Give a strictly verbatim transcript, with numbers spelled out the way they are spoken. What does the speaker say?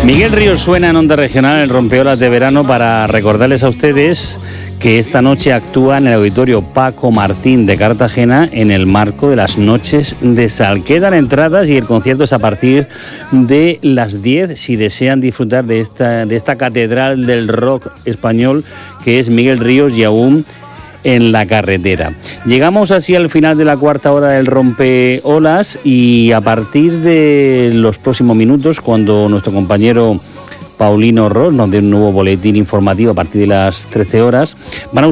Miguel Ríos suena en Onda Regional en Rompeolas de Verano para recordarles a ustedes que esta noche actúa en el Auditorio Paco Martín de Cartagena en el marco de las Noches de Sal. Quedan entradas y el concierto es a partir de las diez si desean disfrutar de esta, de esta catedral del rock español que es Miguel Ríos y aún en la carretera. Llegamos así al final de la cuarta hora del Rompeolas y a partir de los próximos minutos, cuando nuestro compañero Paulino Ros nos dé un nuevo boletín informativo a partir de las trece horas, van a